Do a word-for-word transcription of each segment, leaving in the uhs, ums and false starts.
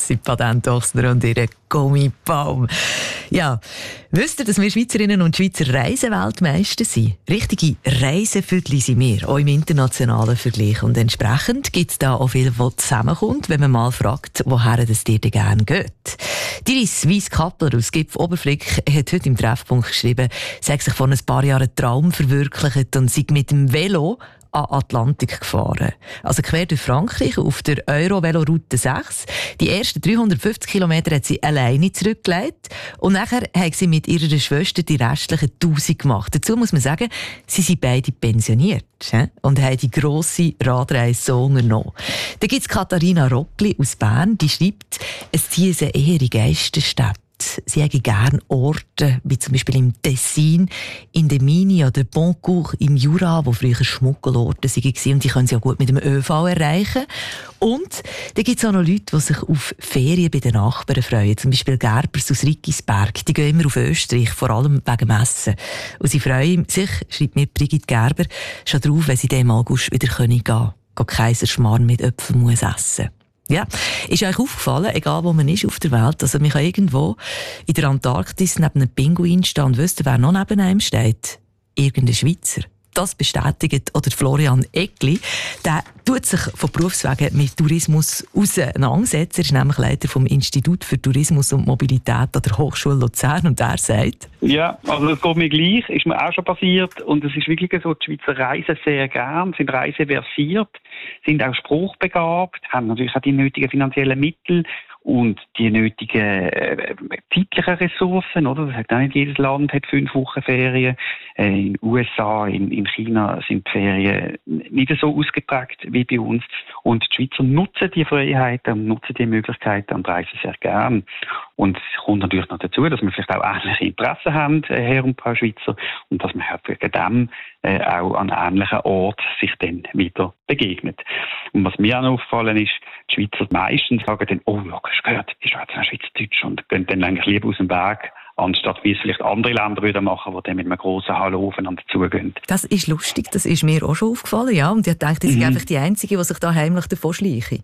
sind Patent Ochsner und ihre Gummibaum. Ja, wisst ihr, dass wir Schweizerinnen und Schweizer Reiseweltmeister sind? Richtige Reisefüdli sind wir, auch im internationalen Vergleich. Und entsprechend gibt es da auch viel, was zusammenkommt, wenn man mal fragt, woher es dir denn gerne geht. Iris Weiss-Kappler aus Gipf Oberflick hat heute im Treffpunkt geschrieben, sie hat sich vor ein paar Jahren einen Traum verwirklicht und sei mit dem Velo an Atlantik gefahren. Also quer durch Frankreich auf der Euro-Velo-Route sechs. Die ersten dreihundertfünfzig Kilometer hat sie alleine zurückgelegt und nachher hat sie mit ihrer Schwester die restlichen tausend gemacht. Dazu muss man sagen, sie sind beide pensioniert und haben die grosse Radreise so unternommen. Da gibt es Katharina Rockli aus Bern, die schreibt, es ziehen sie eher in Geisterstädte. Sie hätten gerne Orte, wie zum Beispiel im Tessin, in der Mini oder Boncourt im Jura, wo früher Schmuggelorte waren, und die können sie auch gut mit dem ÖV erreichen. Und da gibt es auch noch Leute, die sich auf Ferien bei den Nachbarn freuen. Zum Beispiel Gerbers aus Rickisberg. Die gehen immer auf Österreich, vor allem wegen Messen. Und sie freuen sich, schreibt mir Brigitte Gerber, schon drauf, wenn sie dann im August wieder gehen können. Gehen Kaiserschmarrn mit Äpfeln muss essen. Ja, ist euch aufgefallen, egal wo man ist auf der Welt, also man kann irgendwo in der Antarktis neben einem Pinguin stehen und wisst ihr, wer noch neben einem steht? Irgendein Schweizer. Das bestätigt oder Florian Eckli. Der tut sich von Berufswegen mit Tourismus auseinandersetzen. Er ist nämlich Leiter vom Institut für Tourismus und Mobilität an der Hochschule Luzern und er sagt: Ja, also es geht mir gleich, ist mir auch schon passiert und es ist wirklich so, die Schweizer reisen sehr gern, sind reiseversiert, sind auch spruchbegabt, haben natürlich auch die nötigen finanziellen Mittel und die nötigen äh, zeitlichen Ressourcen, oder? Das hat auch nicht jedes Land hat fünf Wochen Ferien. Äh, in den U S A, in, in China sind die Ferien nicht so ausgeprägt wie bei uns. Und die Schweizer nutzen die Freiheiten und nutzen die Möglichkeiten und reisen sehr gern. Und es kommt natürlich noch dazu, dass wir vielleicht auch ähnliche Interessen haben, äh, Herr und Frau Schweizer, und dass man wegen dem äh, auch an ähnlichen Orten sich dann wieder begegnet. Und was mir auch noch aufgefallen ist, die Schweizer meistens sagen dann, oh, ja, hast du gehört, die schwätzen Schweizerdeutsch und gehen dann eigentlich lieber aus dem Weg, anstatt wie es vielleicht andere Länder würden machen, die dann mit einem grossen Hallo aufeinander zugehen. Das ist lustig, das ist mir auch schon aufgefallen, ja. Und ich dachte, ich mhm. sind einfach die Einzigen, die sich da heimlich davon schleichen.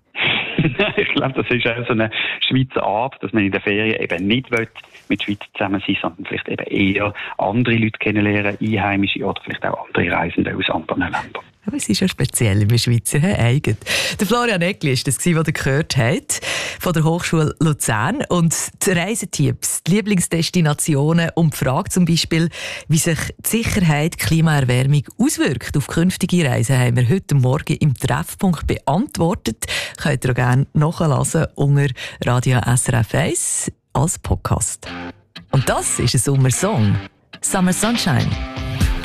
Ich glaube, das ist auch so eine Schweizer Art, dass man in der Ferien eben nicht will, mit Schweizer zusammen sein, sondern vielleicht eben eher andere Leute kennenlernen, Einheimische oder vielleicht auch andere Reisende aus anderen Ländern. Aber es ist ja speziell, wir Schweizer haben eigen. Der Florian Eckli war das, was ihr gehört habt, von der Hochschule Luzern. Und die Reisetipps, die Lieblingsdestinationen und die Frage zum Beispiel, wie sich die Sicherheit, Klimaerwärmung auswirkt auf künftige Reisen, haben wir heute Morgen im Treffpunkt beantwortet. Könnt ihr auch gerne nachhören unter Radio S R F eins als Podcast. Und das ist ein Sommersong. Summer Sunshine.